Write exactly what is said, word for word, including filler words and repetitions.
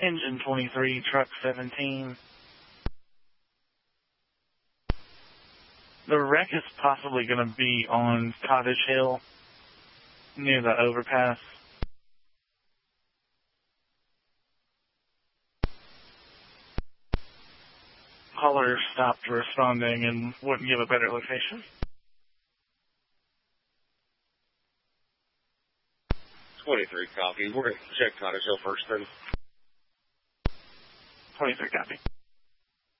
Engine twenty-three, truck seventeen. The wreck is possibly going to be on Cottage Hill, near the overpass. Caller stopped responding and wouldn't give a better location. twenty-three copy. We're going to check Cottage Hill first then. twenty-three copy.